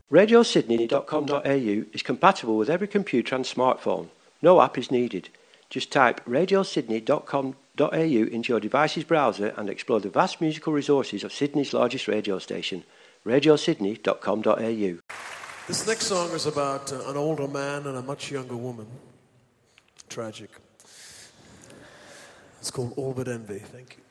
RadioSydney.com.au is compatible with every computer and smartphone. No app is needed. Just type RadioSydney.com.au into your device's browser and explore the vast musical resources of Sydney's largest radio station, RadioSydney.com.au. This next song is about an older man and a much younger woman. Tragic. It's called All But Envy. Thank you.